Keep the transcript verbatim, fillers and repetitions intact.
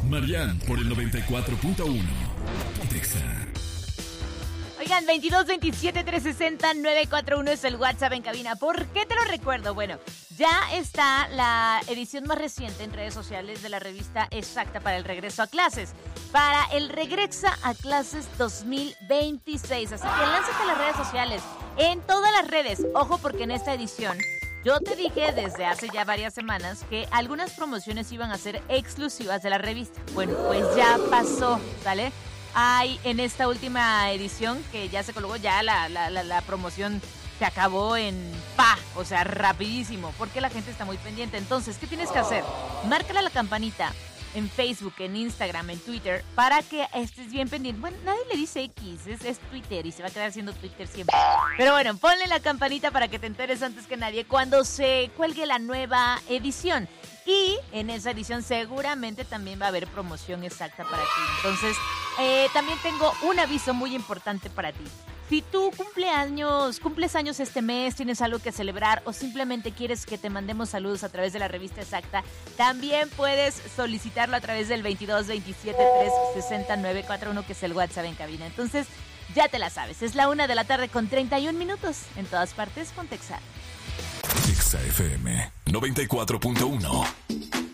Marian por el noventa y cuatro punto uno. Pontexa. Oigan, veintidós veintisiete trescientos sesenta nueve cuatro uno es el WhatsApp en cabina. ¿Por qué te lo recuerdo? Bueno, ya está la edición más reciente en redes sociales de la revista Exacta para el regreso a clases. Para el Regresa a Clases dos mil veintiséis. Así que lánzate a las redes sociales, en todas las redes. Ojo, porque en esta edición yo te dije desde hace ya varias semanas que algunas promociones iban a ser exclusivas de la revista. Bueno, pues ya pasó, ¿sale? Hay en esta última edición que ya se colocó, ya la, la, la, la promoción se acabó en pa, o sea, rapidísimo, porque la gente está muy pendiente. Entonces, ¿qué tienes que hacer? Márcale a la campanita en Facebook, en Instagram, en Twitter, para que estés bien pendiente. Bueno, nadie le dice X, es, es Twitter y se va a quedar siendo Twitter siempre. Pero bueno, ponle la campanita para que te enteres antes que nadie cuando se cuelgue la nueva edición. Y en esa edición seguramente también va a haber promoción exacta para ti. Entonces, eh, también tengo un aviso muy importante para ti. Si tú cumpleaños, cumples años este mes, tienes algo que celebrar o simplemente quieres que te mandemos saludos a través de la revista Exacta, también puedes solicitarlo a través del veintidós veintisiete trescientos sesenta nueve cuatro uno, que es el WhatsApp en cabina. Entonces, ya te la sabes. Es la una de la tarde con treinta y un minutos. En todas partes, Pontexa. Exa F M noventa y cuatro punto uno.